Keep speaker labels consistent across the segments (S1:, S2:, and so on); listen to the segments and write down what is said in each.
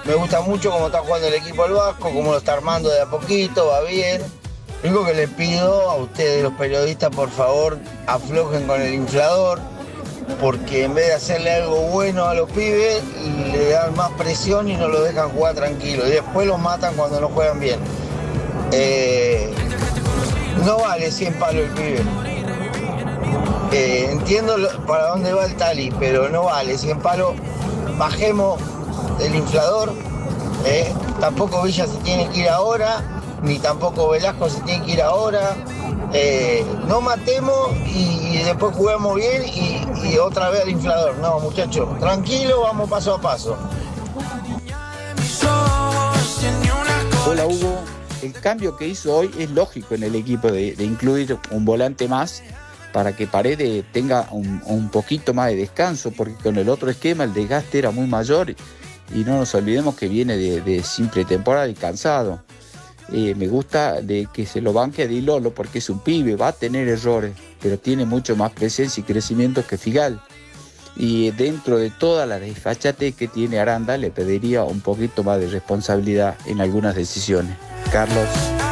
S1: Me gusta mucho cómo está jugando el equipo del Vasco, cómo lo está armando de a poquito, va bien. Lo único que les pido a ustedes, los periodistas, por favor, aflojen con el inflador, porque en vez de hacerle algo bueno a los pibes, le dan más presión y no lo dejan jugar tranquilo. Y después los matan cuando no juegan bien. No vale 100 palos el pibe. Entiendo para dónde va el Tali, pero no vale 100 palos. Bajemos el inflador. Tampoco Villa se tiene que ir ahora, ni tampoco Velasco se tiene que ir ahora. No matemos y después juguemos bien y otra vez al inflador. No, muchachos, tranquilo, vamos paso a paso.
S2: Hola Hugo, el cambio que hizo hoy es lógico en el equipo de incluir un volante más para que Paredes tenga un poquito más de descanso, porque con el otro esquema el desgaste era muy mayor y no nos olvidemos que viene de simple temporada y cansado. Me gusta de que se lo banque a Di Lolo porque es un pibe, va a tener errores, pero tiene mucho más presencia y crecimiento que Figal. Y dentro de toda la desfachatez que tiene Aranda, le pediría un poquito más de responsabilidad en algunas decisiones. Carlos.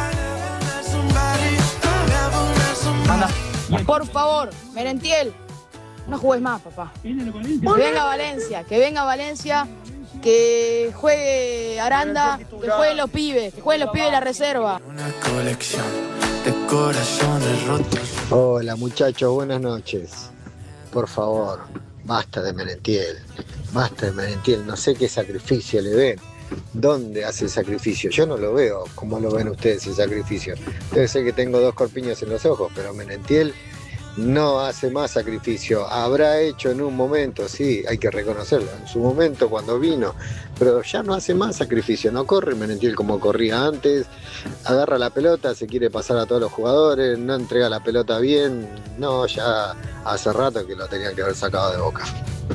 S3: Anda. Por favor, Merentiel, no juegues más, papá. Que venga Valencia, que juegue Aranda, que jueguen los pibes, de la reserva.
S4: Una colección de corazones rotos.
S5: Hola muchachos, buenas noches. Por favor, basta de Merentiel, no sé qué sacrificio le ven. ¿Dónde hace el sacrificio? Yo no lo veo como lo ven ustedes el sacrificio. Debe ser que tengo 2 corpiños en los ojos, pero Merentiel no hace más sacrificio. Habrá hecho en un momento, sí, hay que reconocerlo, en su momento cuando vino, pero ya no hace más sacrificio, no corre Merentiel como corría antes, agarra la pelota, se quiere pasar a todos los jugadores, no entrega la pelota bien, no, ya hace rato que lo tenían que haber sacado de Boca.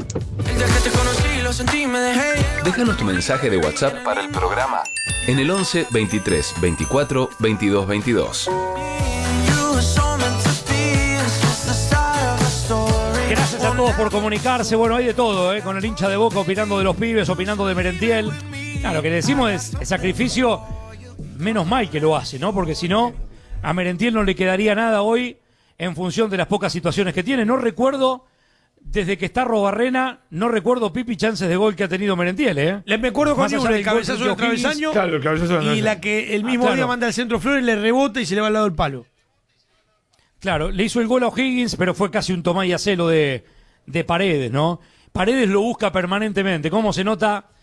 S6: Déjanos tu mensaje de WhatsApp para el programa en el 11 23 24 22 22.
S7: Gracias a todos por comunicarse. Bueno, hay de todo, con el hincha de Boca opinando de los pibes, opinando de Merentiel. Lo que le decimos es el sacrificio, menos mal que lo hace, ¿no? Porque si no, a Merentiel no le quedaría nada hoy en función de las pocas situaciones que tiene. No recuerdo, desde que está Robarrena, no recuerdo pipi chances de gol que ha tenido Merentiel,
S8: Me acuerdo con una, el cabezazo del travesaño,
S9: claro, el cabezazo
S8: y la que el mismo día manda al centro Flores, le rebota y se le va al lado del palo.
S7: Claro, le hizo el gol a O'Higgins, pero fue casi un tomá y hacelo de Paredes, ¿no? Paredes lo busca permanentemente. ¿Cómo se nota